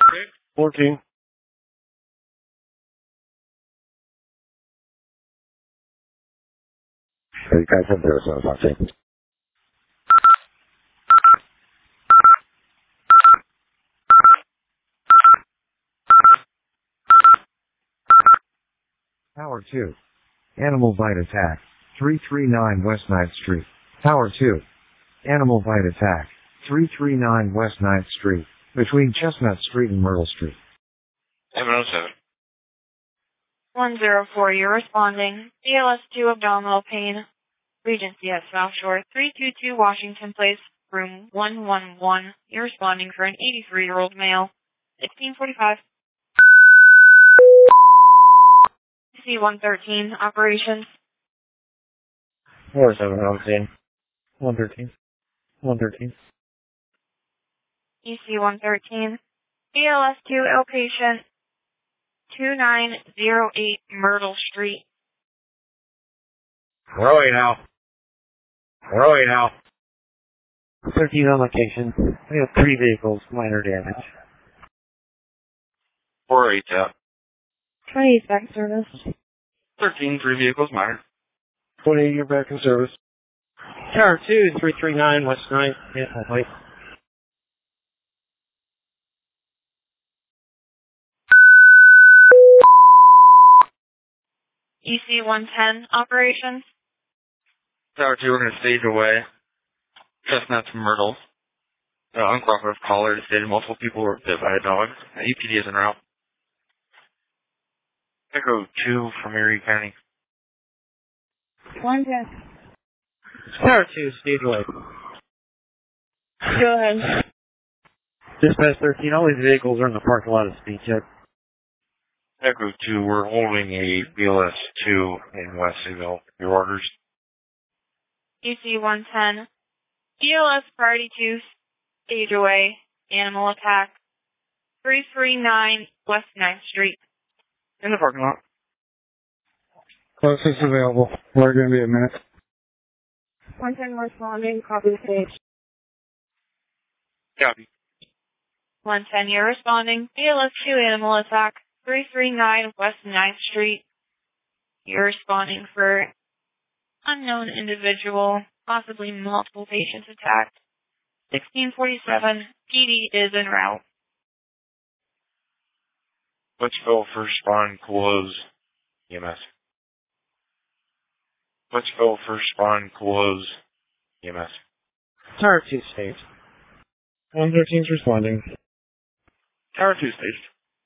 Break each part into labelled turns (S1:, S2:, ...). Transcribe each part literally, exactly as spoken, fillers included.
S1: fourteen.
S2: You guys have there, so I'll say.
S3: Tower two. Animal bite attack. three three nine West ninth Street. Tower two. Animal bite attack. three three nine West ninth Street. Between Chestnut Street and Myrtle Street.
S4: seven oh seven.
S5: one zero four, you're responding. B L S two abdominal pain. Regency at South Shore, three two two Washington Place, room one one one. You're responding for an eighty-three-year-old male. sixteen forty-five. C one thirteen, operations.
S1: four seven, I'm seeing. one thirteen. one thirteen.
S5: E C one thirteen. B L S two outpatient, two nine zero eight Myrtle Street.
S1: Where are we now? Where are we now?
S2: thirteen on location. We have three vehicles, minor damage.
S4: four eight up.
S5: twenty-eight back service.
S4: thirteen, three vehicles, minor.
S1: twenty, you're back in service. Tower two, three three nine West ninth. Yeah, wait.
S5: E C one ten, operations.
S4: Tower two, we're going to stage away. Chestnut to Myrtle. Uh, uncooperative caller stated multiple people were bit by a dog. Uh, E P D is en route. Echo two from Erie County.
S5: one ten.
S1: Tower two, stage away.
S5: Go ahead.
S2: Dispatch thirteen, all these vehicles are in the parking lot of speed check.
S4: Echo two, we're holding a B L S two in Wesleyville. Your orders?
S5: E C one ten. B L S priority two, stage away, animal attack. three three nine West ninth Street.
S4: In the parking lot.
S1: Closest available. We're going to be a minute.
S5: one ten responding, copy the stage.
S4: Copy.
S5: one ten, you're responding. B L S two animal attack. three three nine West ninth Street. You're responding for unknown individual, possibly multiple patients attacked. sixteen forty-seven, P D is en route.
S4: Let's go first spawn, close E M S. Let's go first spawn, close E M S.
S1: Tower two, stage. one thirteen's responding.
S4: Tower two staged.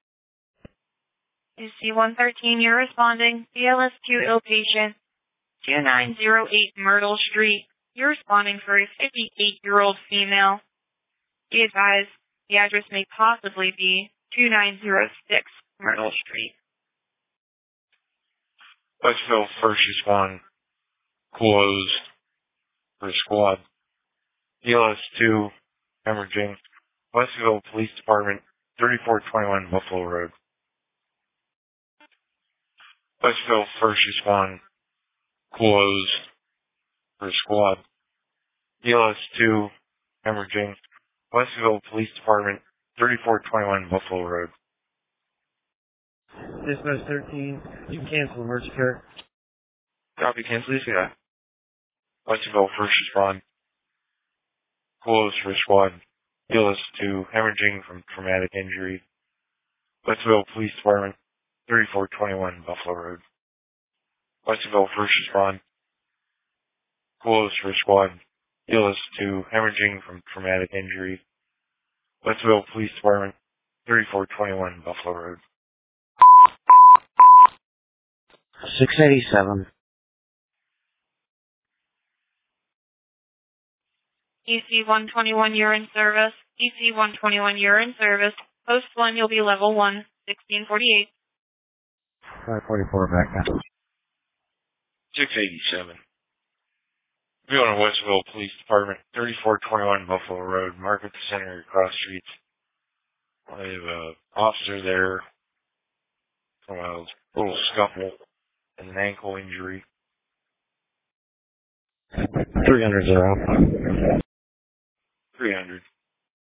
S5: You C one thirteen, you're responding. B L S two ill patient, two nine zero eight Myrtle Street. You're responding for a fifty-eight-year-old female. Be advised, the address may possibly be two nine zero six Myrtle Street.
S4: Let's go first spawn, close for squad. B L S two, hemorrhaging. Westville Police Department, thirty-four twenty-one Buffalo Road. Westville first spawn, close for squad. B L S two, hemorrhaging. Westville Police Department, thirty-four twenty-one Buffalo Road.
S2: Dispatch thirteen, you can cancel emergency care.
S4: Copy, cancel this guy. Westville first spawn, close for squad. B L S two, hemorrhaging from traumatic injury. Westville Police Department, thirty-four twenty-one Buffalo Road. Westville first spawn, close for squad. B L S two, hemorrhaging from traumatic injury. Westville Police Department, thirty-four twenty-one Buffalo Road.
S2: six eighty-seven.
S5: E C one twenty-one, you're in service. E C one twenty-one, you're in service. Post one, you'll be level one, sixteen forty-eight.
S2: five forty-four back now.
S4: six eighty-seven. Fiona Westville Police Department, thirty-four twenty-one Buffalo Road, Market Center, cross streets. I have an officer there from a little scuffle and an ankle injury.
S2: three hundred zero.
S4: three hundred.